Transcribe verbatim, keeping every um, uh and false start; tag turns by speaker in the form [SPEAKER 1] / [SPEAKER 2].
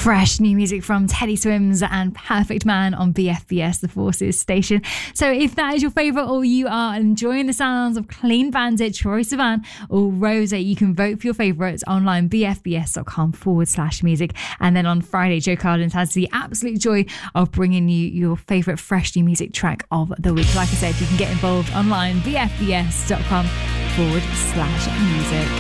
[SPEAKER 1] Fresh new music from Teddy Swims and Perfect Man on B F B S, the Forces station. So if that is your favourite, or you are enjoying the sounds of Clean Bandit, Troye Sivan or Rosa, you can vote for your favourites online, bfbs.com forward slash music. And then on Friday, Joe Collins has the absolute joy of bringing you your favourite fresh new music track of the week. Like I said, you can get involved online, bfbs.com forward slash music.